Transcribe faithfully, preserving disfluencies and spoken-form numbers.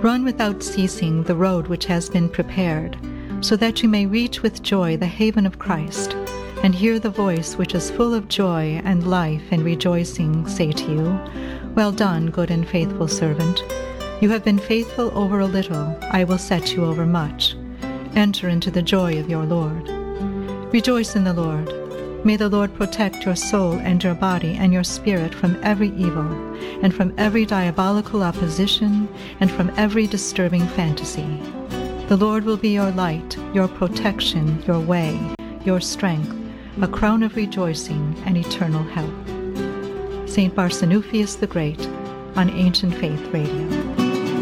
Run without ceasing the road which has been prepared, so that you may reach with joy the haven of Christ, and hear the voice which is full of joy and life and rejoicing say to you, Well done, good and faithful servant. You have been faithful over a little, I will set you over much. Enter into the joy of your Lord. Rejoice in the Lord. May the Lord protect your soul and your body and your spirit from every evil, and from every diabolical opposition, and from every disturbing fantasy. The Lord will be your light, your protection, your way, your strength, a crown of rejoicing and eternal help. Saint Barsanuphius the Great on Ancient Faith Radio.